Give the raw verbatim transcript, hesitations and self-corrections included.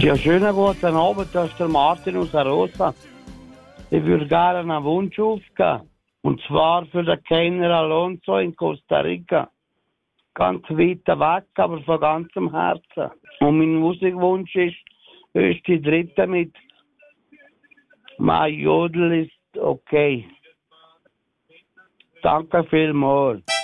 Ja, schönen guten Abend, das ist der Martin aus Arosa. Ich würde gerne einen Wunsch aufgeben. Und zwar für den Kenner Alonso in Costa Rica. Ganz weit weg, aber von ganzem Herzen. Und mein Musikwunsch ist, ist die dritte mit My Jodel ist okay. Danke vielmals.